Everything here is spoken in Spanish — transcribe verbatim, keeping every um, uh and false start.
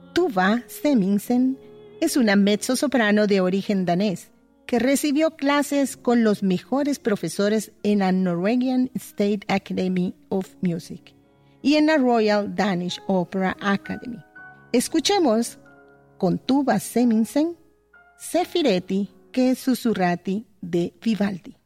Tuva Semmingsen es una mezzosoprano de origen danés que recibió clases con los mejores profesores en la Norwegian State Academy of Music y en la Royal Danish Opera Academy. Escuchemos con Tuva Semmingsen, Sefiretti che sussurrati de Vivaldi.